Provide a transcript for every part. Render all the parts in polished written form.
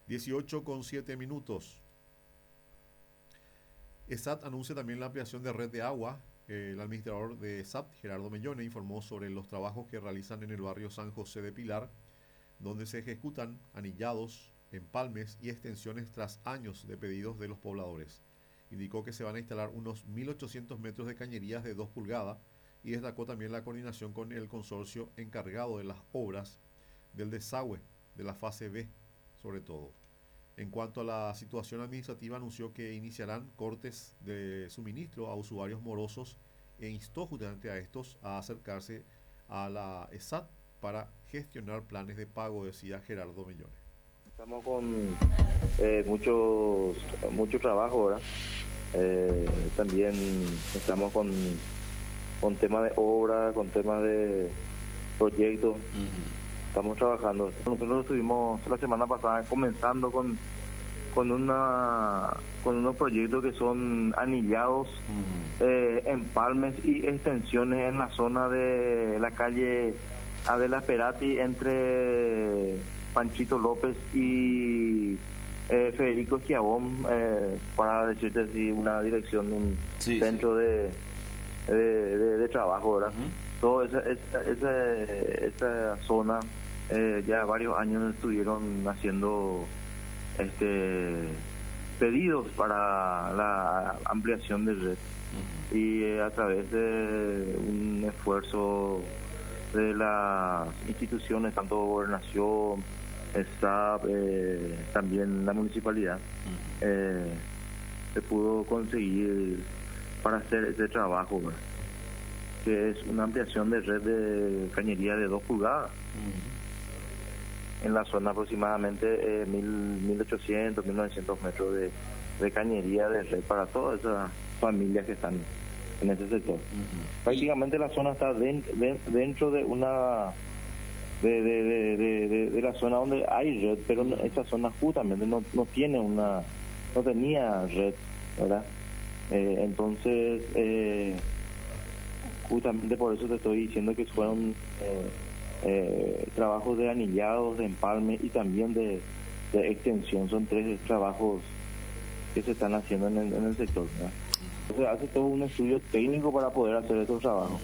18:07. ESAT anuncia también la ampliación de red de agua. El administrador de ESAT, Gerardo Mellone, informó sobre los trabajos que realizan en el barrio San José de Pilar, donde se ejecutan anillados, empalmes y extensiones tras años de pedidos de los pobladores. Indicó que se van a instalar unos 1.800 metros de cañerías de 2 pulgadas y destacó también la coordinación con el consorcio encargado de las obras del desagüe de la fase B, sobre todo. En cuanto a la situación administrativa, anunció que iniciarán cortes de suministro a usuarios morosos e instó justamente a estos a acercarse a la ESAT para gestionar planes de pago, decía Gerardo Mellone. Estamos con mucho trabajo ahora. También estamos con temas de obra, con temas de proyectos. Estamos trabajando. Nosotros estuvimos la semana pasada comenzando con unos proyectos que son anillados, empalmes y extensiones en la zona de la calle Adela Perati entre Panchito López y Federico Esquiabón, para decirte así, una dirección, un centro de trabajo, ¿verdad? Toda esa zona ya varios años estuvieron haciendo pedidos para la ampliación de red, y a través de un esfuerzo de las instituciones, tanto gobernación, SAP, también la municipalidad, se pudo conseguir para hacer ese trabajo, ¿verdad? Que es una ampliación de red de cañería de 2 pulgadas. En la zona aproximadamente 1.800, 1.900 metros de cañería de red para todas esas familias que están en ese sector. Prácticamente la zona está dentro de una de la zona donde hay red, pero esa zona justamente no tenía red, ¿verdad? Entonces justamente por eso te estoy diciendo que fueron trabajos de anillados, de empalme y también de extensión. Son 3 trabajos que se están haciendo en el sector, ¿verdad? Se hace todo un estudio técnico para poder hacer estos trabajos.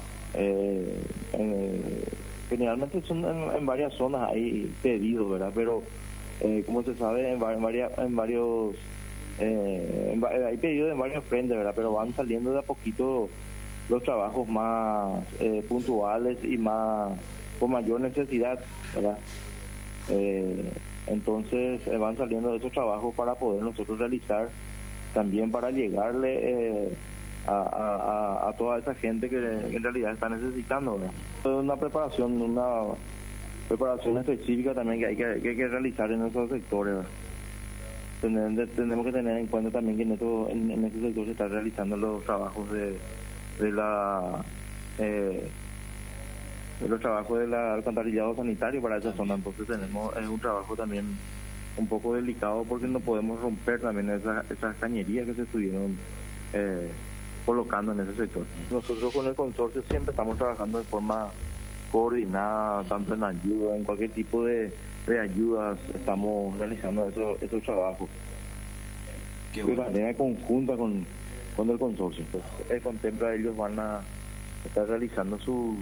Generalmente son en varias zonas hay pedidos, ¿verdad? Pero como se sabe, hay pedidos en varios frentes, ¿verdad? Pero van saliendo de a poquito los trabajos más puntuales y más con mayor necesidad, ¿verdad? Entonces van saliendo esos trabajos para poder nosotros realizar, también para llegarle a toda esa gente que en realidad está necesitando, ¿verdad? Es una preparación específica también que hay que realizar en esos sectores, ¿verdad? Tenemos que tener en cuenta también que en este sector se están realizando los trabajos de los trabajos del alcantarillado sanitario para esa zona. Entonces es un trabajo también un poco delicado, porque no podemos romper también esas cañerías que se estuvieron colocando en ese sector. Nosotros con el consorcio siempre estamos trabajando de forma coordinada, tanto en ayuda, en cualquier tipo de ayudas, estamos realizando esos trabajos de manera conjunta con el consorcio. Pues, contempla, ellos van a estar realizando su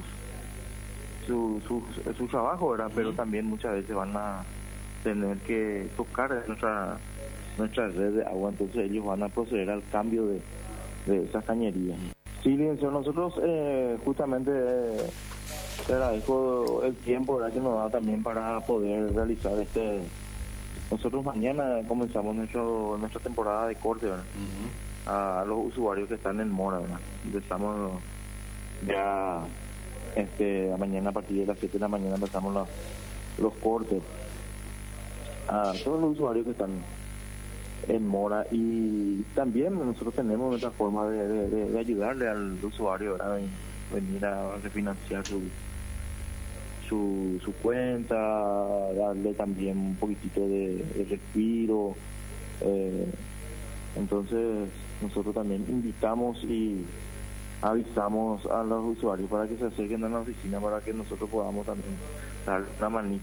trabajo, ¿verdad? Pero también muchas veces van a tener que tocar nuestra red de agua, entonces ellos van a proceder al cambio de esas cañerías. Sí, licenciado, nosotros justamente te agradezco el tiempo, ¿verdad?, que nos da también para poder realizar nosotros mañana comenzamos nuestra temporada de corte, ¿verdad? A los usuarios que están en mora, ¿verdad? Empezamos ya mañana a partir de las 7 de la mañana empezamos los cortes a todos los usuarios que están en mora, y también nosotros tenemos nuestra forma de ayudarle al usuario, ¿verdad? Venir a refinanciar su cuenta, darle también un poquitito de respiro. Entonces nosotros también invitamos y avisamos a los usuarios para que se acerquen a la oficina, para que nosotros podamos también dar una manita